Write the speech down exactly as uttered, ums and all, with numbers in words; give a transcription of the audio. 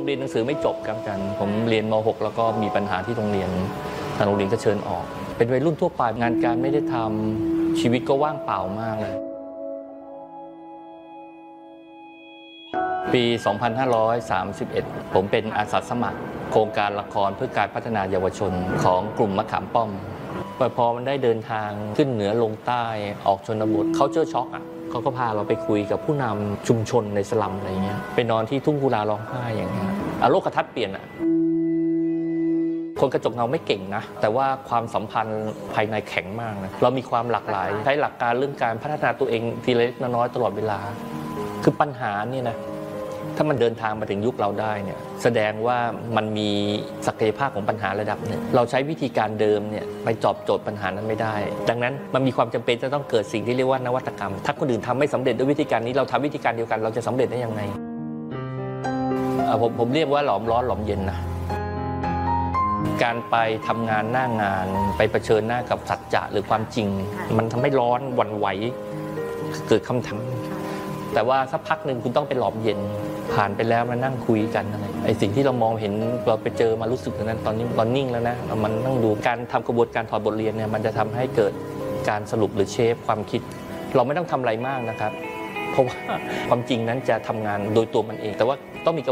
เรียนหนังสือไม่จบครับอาจารย์ผมเรียนม หก แล้วก็มีปัญหาที่โรงเรียนทางโรงเรียนก็เชิญออกเป็นวัยรุ่นทั่วไปงานการไม่ได้ทำชีวิตก็ว่างเปล่ามากเลยปี สองพันห้าร้อยสามสิบเอ็ด ผมเป็นอาสาสมัครโครงการละครเพื่อการพัฒนาเยาวชนของกลุ่มมะขามป้อมพอมันได้เดินทางขึ้นเหนือลงใต้ออกชนบทเขาเจอช็อกอ่ะเขาก็พาเราไปคุยกับผู้นำชุมชนในสลัมอะไรเงี้ยไปนอนที่ทุ่งกุลาร้องไห้อย่างเงี้ยอารมณ์กระทัดเปลี่ยนอ่ะคนกระจกเงาไม่เก่งนะแต่ว่าความสัมพันธ์ภายในแข็งมากนะเรามีความหลากหลายใช้หลักการเรื่องการพัฒนาตัวเองทีละเล็กน้อยตลอดเวลาคือปัญหาเนี่ยนะถ้ามันเดินทางมาถึงยุคเราได้เนี่ยแสดงว่ามันมีศักยภาพของปัญหาระดับเนี่ยเราใช้วิธีการเดิมเนี่ยไปตอบโจทย์ปัญหานั้นไม่ได้ดังนั้นมันมีความจำเป็นจะต้องเกิดสิ่งที่เรียกว่านวัตกรรมถ้าคนอื่นทำไม่สำเร็จด้วยวิธีการนี้เราทำวิธีการเดียวกันเราจะสำเร็จได้ยังไงผมผมเรียกว่าหลอมร้อนหลอมเย็นนะการไปทำงานหน้างานไปเผชิญหน้ากับสัจจะหรือความจริงมันทำให้ร้อนหวั่นไหวเกิดคำถามแต่ว่าสักพักหนึ่งคุณต้องเป็นหลอมเย็นผ่านไปแล้วมานั่งคุยกันอะไรไอ้สิ่งที่เรามองเห็นเราไปเจอมารู้สึกอย่างนั้นตอนนี้ตอนนิ่งแล้วนะเรามันนั่งดูการทำกระบวนการถอดบทเรียนเนี่ยมันจะทำให้เกิดการสรุปหรือเชฟความคิดเราไม่ต้องทำอะไรมากนะครับเพราะว่าความจริงนั้นจะทำงานโดยตัวมันเองแต่ว่าต้องมี